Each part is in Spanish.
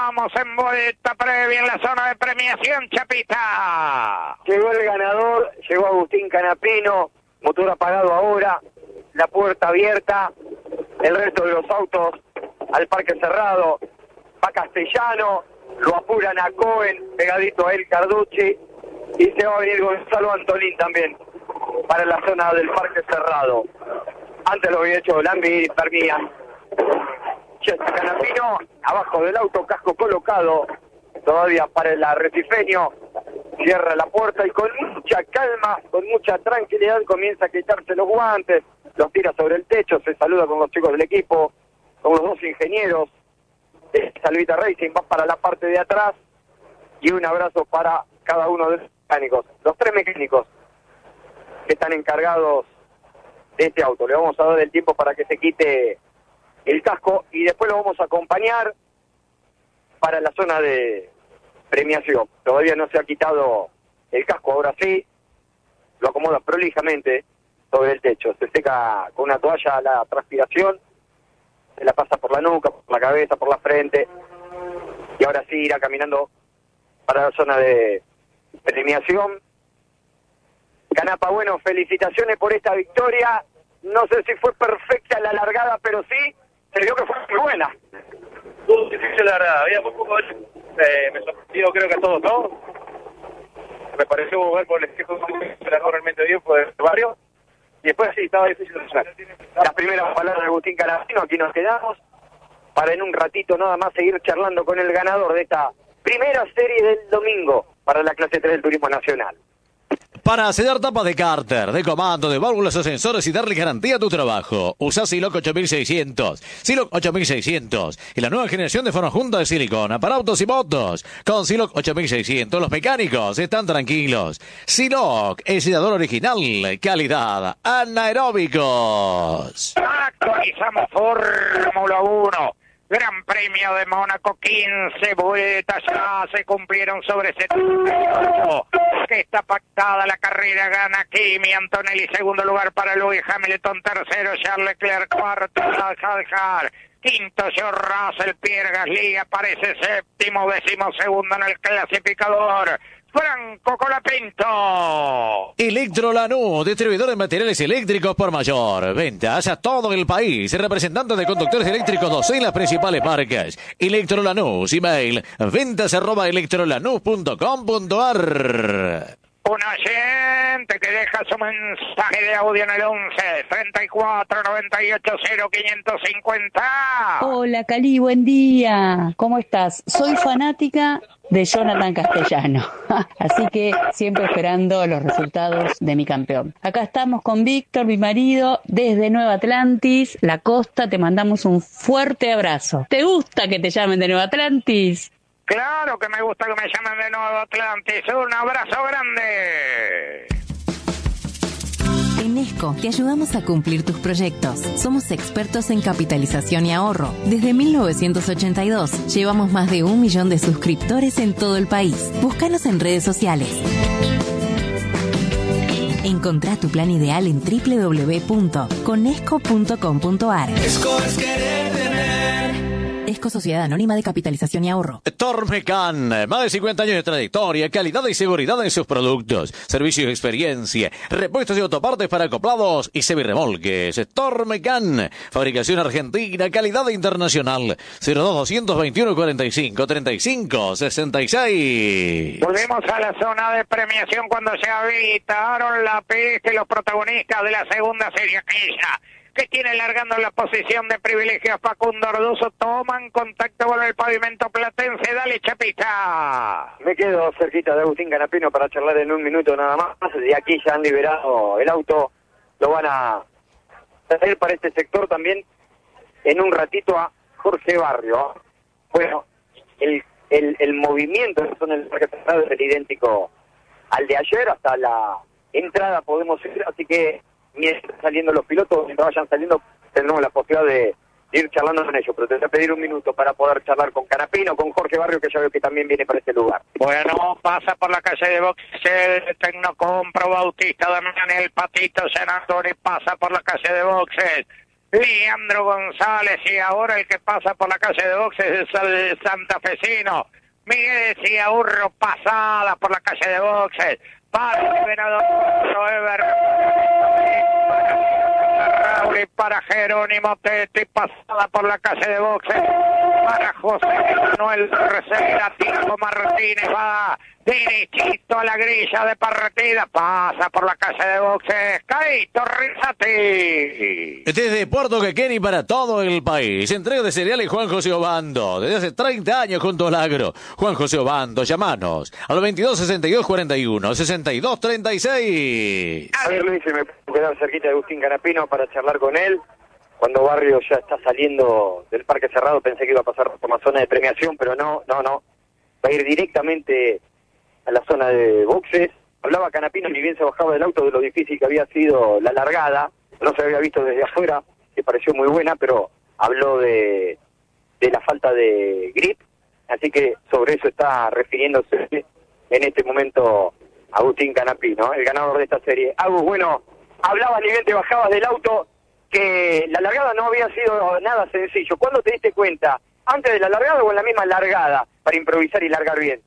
estamos en vuelta previa en la zona de premiación, Chapita. Llegó el ganador, llegó Agustín Canapino, motor apagado ahora, la puerta abierta, el resto de los autos al parque cerrado, va Castellano, lo apuran a Cohen, pegadito a él Carducci, y se va a venir Gonzalo Antolín también para la zona del parque cerrado. Antes lo había hecho Lambi y Permían. Ya está Canapino, abajo del auto, casco colocado, todavía para el arrecifeño, cierra la puerta y con mucha calma, con mucha tranquilidad comienza a quitarse los guantes, los tira sobre el techo, se saluda con los chicos del equipo, con los dos ingenieros de Salvita Racing, va para la parte de atrás y un abrazo para cada uno de los mecánicos, los 3 mecánicos que están encargados de este auto. Le vamos a dar el tiempo para que se quite el casco y después lo vamos a acompañar para la zona de premiación. Todavía no se ha quitado el casco, ahora sí, lo acomoda prolijamente sobre el techo, se seca con una toalla la transpiración, se la pasa por la nuca, por la cabeza, por la frente, y ahora sí irá caminando para la zona de premiación. Canapa, bueno, felicitaciones por esta victoria, no sé si fue perfecta la largada, pero sí, se vio que fue muy buena. Tuvo difícil la largada, había muy poco, me sorprendió creo que a todos, ¿no? Me pareció un lugar por el espejo se largó realmente bien por el barrio. Y después sí, estaba difícil de usar. Las primeras palabras de Agustín Canapino, aquí nos quedamos, para en un ratito nada más seguir charlando con el ganador de esta primera serie del domingo para la clase 3 del Turismo Nacional. Para sellar tapas de cárter, de comando, de válvulas o sensores y darle garantía a tu trabajo, usa Siloc 8600. Siloc 8600 y la nueva generación de forma de silicona para autos y motos. Con Siloc 8600 los mecánicos están tranquilos. Siloc es sellador original, calidad, anaeróbicos. Actualizamos Fórmula 1. Gran Premio de Mónaco, 15 vueltas ya se cumplieron sobre 78. Que está pactada la carrera, gana Kimi Antonelli, segundo lugar para Lewis Hamilton, tercero Charles Leclerc, cuarto Salhar, quinto George Russell, Pierre Gasly aparece séptimo, décimo segundo en el clasificador. Franco Colapinto. Electrolanús, distribuidor de materiales eléctricos por mayor. Ventas a todo el país. Representante de conductores eléctricos en las principales marcas. Electrolanús, email ventas@electrolanús.com.ar. Un oyente que deja su mensaje de audio en el 11 34 98 0550. Hola, Cali, buen día. ¿Cómo estás? Soy fanática de Jonathan Castellano, así que siempre esperando los resultados de mi campeón. Acá estamos con Víctor, mi marido, desde Nueva Atlantis, la costa. Te mandamos un fuerte abrazo. ¿Te gusta que te llamen de Nueva Atlantis? Claro que me gusta que me llamen de Nuevo Atlantis. Un abrazo grande. En Esco te ayudamos a cumplir tus proyectos. Somos expertos en capitalización y ahorro. Desde 1982 llevamos más de 1 millón de suscriptores en todo el país. Búscanos en redes sociales. Encontrá tu plan ideal en www.conesco.com.ar. Esco es querer tener. Esco Sociedad Anónima de Capitalización y Ahorro. Tormecan, más de 50 años de trayectoria, calidad y seguridad en sus productos, servicios y experiencia, repuestos y autopartes para acoplados y semirremolques. Tormecan, fabricación argentina, calidad internacional. 02-221 45 35 66. Volvemos a la zona de premiación cuando se habilitaron la pista y los protagonistas de la segunda serie, aquella que tiene largando la posición de privilegio a Facundo Orduzo, toman contacto con el pavimento platense. Dale, Chapita. Me quedo cerquita de Agustín Canapino para charlar en un minuto nada más. De aquí ya han liberado el auto, lo van a traer para este sector también en un ratito a Jorge Barrio. Bueno, el movimiento en el parque cerrado es idéntico al de ayer, hasta la entrada podemos ir, así que mientras saliendo los pilotos, mientras vayan saliendo, tendremos la posibilidad de ir charlando con ellos, pero te voy a pedir un minuto para poder charlar con Canapino, con Jorge Barrio, que ya veo que también viene para este lugar. Bueno, pasa por la calle de boxes, Tecnocompro, Bautista, Damián, el Patito, San Antonio, pasa por la calle de boxes, Leandro González, y ahora el que pasa por la calle de boxes es el santafesino Miguel Ciaurro, pasada por la calle de boxes para el liberador Ever, Raúl y para Jerónimo Tetti, pasada por la calle de boxes para José Manuel Tercera. Tiago Martínez va derechito a la grilla de partida, pasa por la calle de boxes Caito Rizzati. Desde Puerto Quequén para todo el país, entrega de cereales Juan José Obando, desde hace 30 años junto al agro. Juan José Obando, llamanos al 22 62 41 62 36. A ver, Luis, se me puedo quedar cerquita de Agustín Canapino para charlar con él. Cuando Barrio ya está saliendo del Parque Cerrado, pensé que iba a pasar por la zona de premiación, pero no. Va a ir directamente a la zona de boxes. Hablaba Canapino, ni bien se bajaba del auto, de lo difícil que había sido la largada. No se había visto desde afuera, que pareció muy buena, pero habló de la falta de grip. Así que sobre eso está refiriéndose en este momento Agustín Canapino, el ganador de esta serie. Agus, bueno, hablabas ni bien te bajabas del auto, que la largada no había sido nada sencillo. ¿Cuándo te diste cuenta? ¿Antes de la largada o en la misma largada para improvisar y largar bien?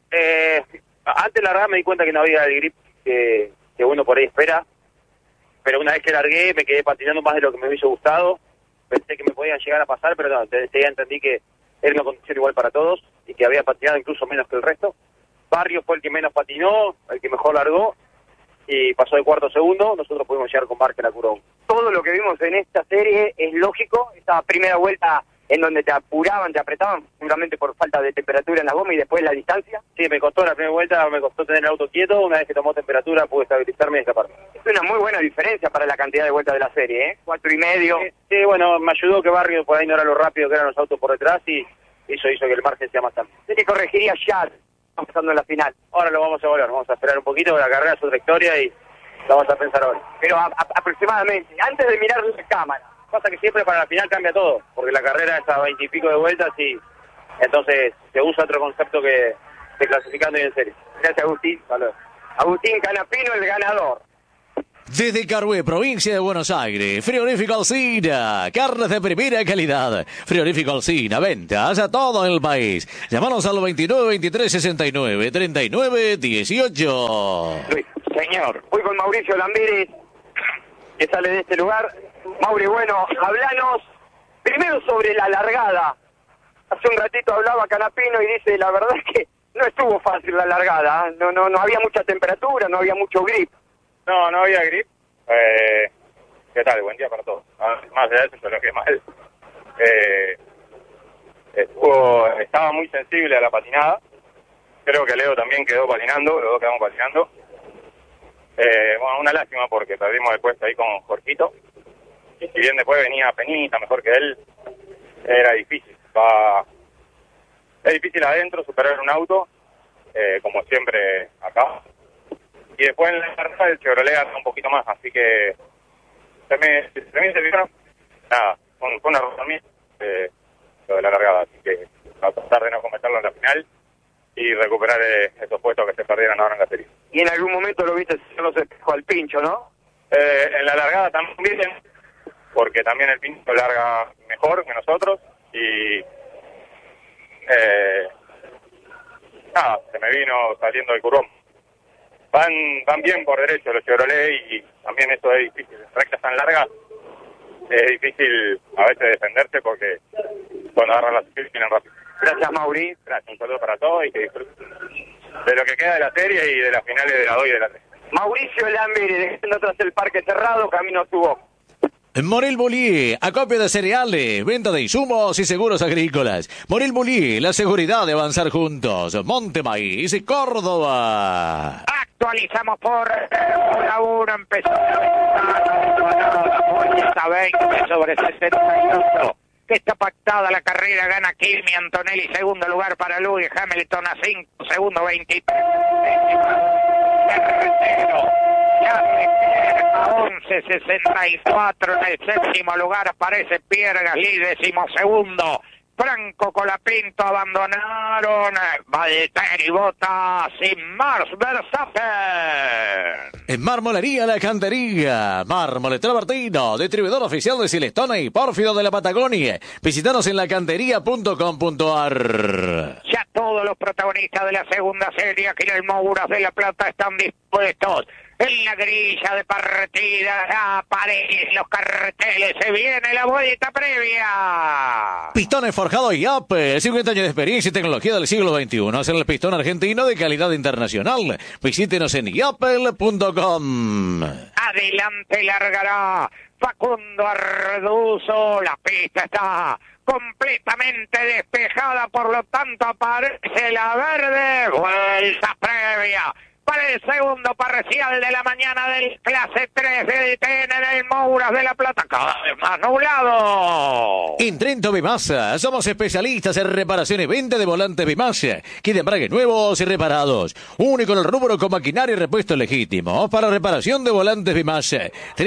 Antes de largar me di cuenta que no había el grip que uno por ahí espera, pero una vez que largué me quedé patinando más de lo que me hubiese gustado. Pensé que me podían llegar a pasar, pero no, ya entendí que era una condición igual para todos y que había patinado incluso menos que el resto. Barrio fue el que menos patinó, el que mejor largó y pasó de cuarto segundo. Nosotros pudimos llegar con marca la curva 1. Todo lo que vimos en esta serie es lógico. Esta primera vuelta en donde te apuraban, te apretaban, seguramente por falta de temperatura en la goma y después la distancia. Sí, me costó la primera vuelta, me costó tener el auto quieto. Una vez que tomó temperatura pude estabilizarme y escapar. Es una muy buena diferencia para la cantidad de vueltas de la serie, ¿eh? 4,5. Sí, bueno, me ayudó que Barrio por ahí no era lo rápido que eran los autos por detrás y eso hizo que el margen sea más amplio. ¿Qué te corregiría ya, pasando en la final? Ahora lo vamos a evaluar, vamos a esperar un poquito, la carrera es otra historia y la vamos a pensar ahora. Pero aproximadamente, antes de mirar la cámara. Pasa que siempre para la final cambia todo, porque la carrera es a 20 y pico de vueltas y entonces se usa otro concepto que clasificando y en serie. Gracias, Agustín. Vale. Agustín Canapino, el ganador. Desde Carué, provincia de Buenos Aires, Frigorífico Alsina, carnes de primera calidad. Frigorífico Alsina, ventas a todo el país. Llámanos al 29 23 69 39 18. Luis, señor, voy con Mauricio Lamberes, que sale de este lugar. Mauri, bueno, hablanos primero sobre la largada. Hace un ratito hablaba Canapino y dice, la verdad es que no estuvo fácil la largada, ¿eh? No había mucha temperatura, no había mucho grip. No había grip. ¿Qué tal? Buen día para todos. Más allá de eso, yo lo que mal. Estaba muy sensible a la patinada. Creo que Leo también quedó patinando, los dos quedamos patinando. Bueno, una lástima porque perdimos el puesto ahí con Jorquito. Y si bien después venía Penita, mejor que él, era difícil. Es difícil adentro superar un auto, como siempre acá. Y después en la carrera el Chevrolet anda un poquito más, así que también se vieron. Nada, fue un error también lo de la largada, así que va a tratar de no cometerlo en la final y recuperar esos puestos que se perdieron ahora en la serie. Y en algún momento lo viste haciendo espejo al Pincho, ¿no? En la largada también, porque también el Pincho larga mejor que nosotros y nada, se me vino saliendo el curvón. Van bien por derecho los Chevrolet y también eso es difícil. En rectas tan largas es difícil a veces defenderse porque cuando agarran las skills vienen rápido. Gracias, Mauri. Gracias, un saludo para todos y que disfruten de lo que queda de la serie y de las finales de la 2 y de la 3. Mauricio Lambert, dejando atrás el Parque Cerrado, camino a su box. Morel Bullier, acopio de cereales, venta de insumos y seguros agrícolas. Morel Bullier, la seguridad de avanzar juntos. Monte Maíz y Córdoba. Actualizamos por Fórmula 1, empezó la 20 sobre 68. Que está pactada la carrera, gana Kimi Antonelli, segundo lugar para Lewis Hamilton a 5, segundo 23. A 11.64 en el séptimo lugar aparece Pierre Gasly, 12º. Franco Colapinto abandonaron. Valtteri Bottas y Max Verstappen. En Marmolería La Cantería, Mármol Travertino, distribuidor oficial de Silestone y Pórfido de la Patagonia. Visítanos en lacantería.com.ar. Ya todos los protagonistas de la segunda serie aquí en el Mouras de la Plata están dispuestos. En la grilla de partida ya aparecen los carteles. Se viene la vuelta previa. Pistones forjados y Apple, 50 años de experiencia y tecnología del siglo XXI. Hacen el pistón argentino de calidad internacional. Visítenos en yapel.com. Adelante largará Facundo Arduzo. La pista está completamente despejada, por lo tanto aparece la verde. Vuelta previa para el segundo parcial de la mañana del clase 3 del TN del Mouras de la Plata, cada vez más nublado. En Trento Bimasa, somos especialistas en reparación y venta de volantes Bimasa, kit de embrague nuevos y reparados. Único en el rubro con maquinaria y repuesto legítimo. Para reparación de volantes Bimasa,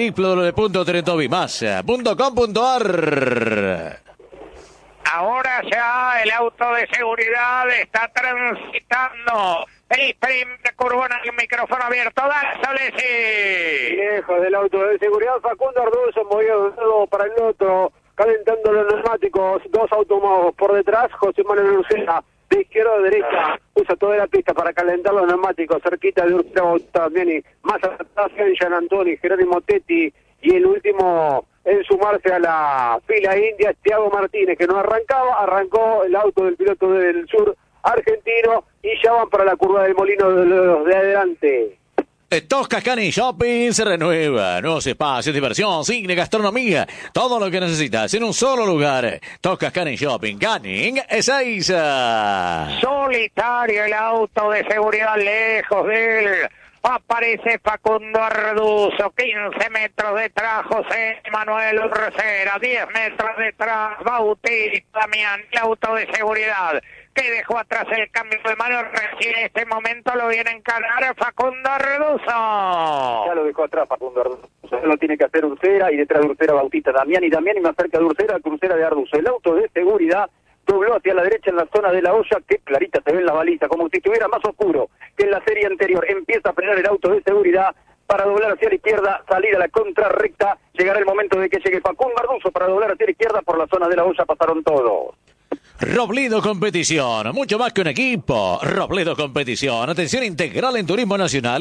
www.trentobimasa.com.ar. Ahora ya el auto de seguridad está transitando el primer curvón, el micrófono abierto. Dale, Solesi. Lejos del auto de seguridad, Facundo Arduzo movió de un lado para el otro, calentando los neumáticos. Dos automóviles por detrás, José Manuel Ursera, de izquierda a derecha, usa toda la pista para calentar los neumáticos, cerquita de Ursera también, y más atrás, Jean Antoni, Jerónimo Tetti, y el último en sumarse a la fila india, Thiago Martínez, que no arrancó el auto del piloto del sur argentino, y ya van para la curva del Molino de los de adelante. Tosca Canning Shopping se renueva. Nuevos espacios, diversión, cine, gastronomía. Todo lo que necesitas en un solo lugar. Tosca Canning Shopping. Canning Ezeiza. Solitario el auto de seguridad, lejos de él aparece Facundo Arduzo, 15 metros detrás José Manuel Ursera, 10 metros detrás Bautista Damián, el auto de seguridad que dejó atrás el cambio de mano. Recién en este momento lo viene a encarar Facundo Arduzo. Ya lo dejó atrás Facundo Arduzo. Lo tiene que hacer Ursera, y detrás de Ursera Bautista Damián, y más cerca de Ursera, crucera de Arduzo. El auto de seguridad dobló hacia la derecha en la zona de la olla, que clarita se ve en la baliza, como si estuviera más oscuro que en la serie anterior. Empieza a frenar el auto de seguridad para doblar hacia la izquierda, salir a la contrarrecta. Llegará el momento de que llegue Facundo Arduzo para doblar hacia la izquierda. Por la zona de la olla pasaron todos. Robledo Competición, mucho más que un equipo. Robledo Competición, atención integral en turismo nacional.